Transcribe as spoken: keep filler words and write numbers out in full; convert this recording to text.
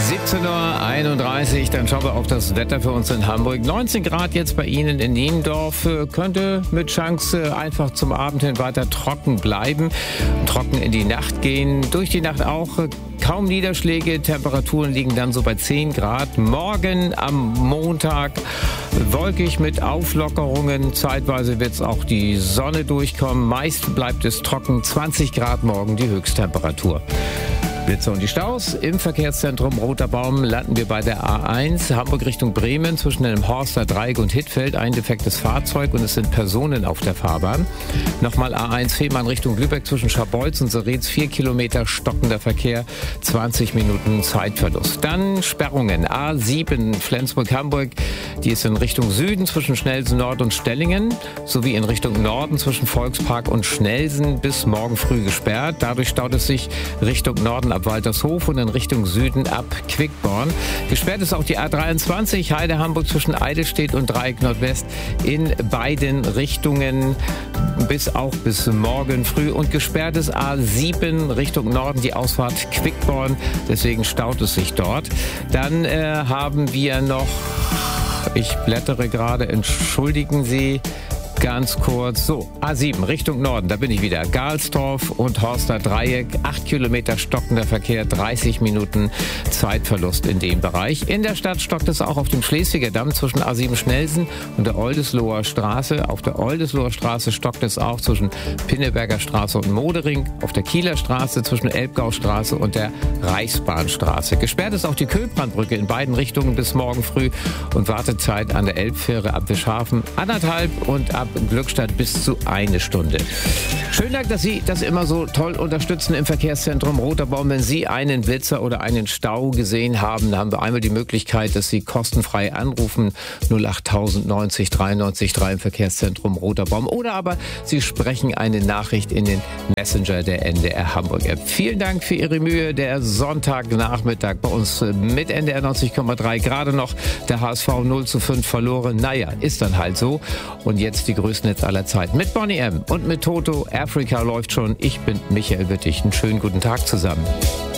siebzehn Uhr einunddreißig, dann schauen wir auf das Wetter für uns in Hamburg. neunzehn Grad jetzt bei Ihnen in Niendorf, könnte mit Chance einfach zum Abend hin weiter trocken bleiben, trocken in die Nacht gehen. Durch die Nacht auch kaum Niederschläge, Temperaturen liegen dann so bei zehn Grad. Morgen am Montag wolkig mit Auflockerungen, zeitweise wird es auch die Sonne durchkommen. Meist bleibt es trocken, zwanzig Grad morgen die Höchsttemperatur. Blitze und die Staus. Im Verkehrszentrum Roter Baum landen wir bei der A eins, Hamburg Richtung Bremen, zwischen dem Horster Dreieck und Hittfeld. Ein defektes Fahrzeug und es sind Personen auf der Fahrbahn. Nochmal A eins Fehmarn Richtung Lübeck zwischen Scharbeutz und Seretz, vier Kilometer stockender Verkehr, zwanzig Minuten Zeitverlust. Dann Sperrungen. A sieben Flensburg-Hamburg, die ist in Richtung Süden zwischen Schnelsen Nord und Stellingen, sowie in Richtung Norden zwischen Volkspark und Schnelsen bis morgen früh gesperrt. Dadurch staut es sich Richtung Norden ab Waltershof und in Richtung Süden ab Quickborn. Gesperrt ist auch die A dreiundzwanzig Heide Hamburg zwischen Eidelstedt und Dreieck Nordwest in beiden Richtungen bis auch bis morgen früh. Und gesperrt ist A sieben Richtung Norden die Ausfahrt Quickborn, deswegen staut es sich dort. Dann äh, haben wir noch, ich blättere gerade, entschuldigen Sie, ganz kurz. So, A sieben Richtung Norden, da bin ich wieder. Galsdorf und Horster Dreieck, acht Kilometer stockender Verkehr, dreißig Minuten Zeitverlust in dem Bereich. In der Stadt stockt es auch auf dem Schleswiger Damm zwischen A sieben Schnelsen und der Oldesloher Straße. Auf der Oldesloher Straße stockt es auch zwischen Pinneberger Straße und Modering. Auf der Kieler Straße zwischen Elbgaustraße und der Reichsbahnstraße. Gesperrt ist auch die Köhlbrandbrücke in beiden Richtungen bis morgen früh und Wartezeit an der Elbfähre ab Wischhafen anderthalb und ab Glückstadt bis zu eine Stunde. Schönen Dank, dass Sie das immer so toll unterstützen im Verkehrszentrum Roter Baum. Wenn Sie einen Blitzer oder einen Stau gesehen haben, dann haben wir einmal die Möglichkeit, dass Sie kostenfrei anrufen. null acht tausend neunzig dreiundneunzig drei im Verkehrszentrum Roter Baum. Oder aber Sie sprechen eine Nachricht in den Messenger der N D R Hamburg App. Vielen Dank für Ihre Mühe. Der Sonntagnachmittag bei uns mit N D R neunzig Komma drei. Gerade noch der H S V null zu fünf verloren. Naja, ist dann halt so. Und jetzt die größten Hits aller Zeit mit Boney M. und mit Toto. Afrika läuft schon. Ich bin Michael Wittig. Einen schönen guten Tag zusammen.